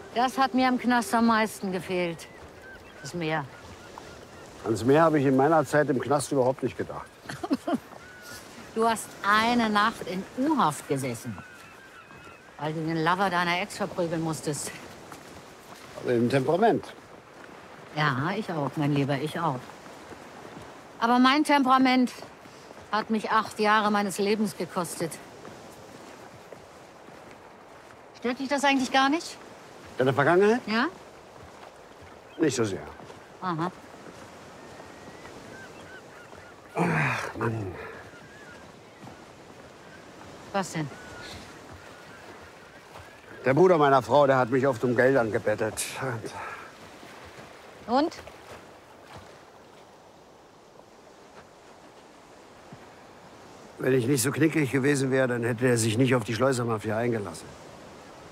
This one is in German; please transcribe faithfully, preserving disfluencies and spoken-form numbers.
Das hat mir im Knast am meisten gefehlt. Das Meer. Ans Meer habe ich in meiner Zeit im Knast überhaupt nicht gedacht. Du hast eine Nacht in U-Haft gesessen, weil du den Lover deiner Ex verprügeln musstest. Aber im Temperament. Ja, ich auch, mein Lieber, ich auch. Aber mein Temperament hat mich acht Jahre meines Lebens gekostet. Stört dich das eigentlich gar nicht? Deine Vergangenheit? Ja? Nicht so sehr. Aha. Ach, Mann. Was denn? Der Bruder meiner Frau, der hat mich oft um Geld angebettelt. Und? Wenn ich nicht so knickig gewesen wäre, dann hätte er sich nicht auf die Schleusermafia eingelassen.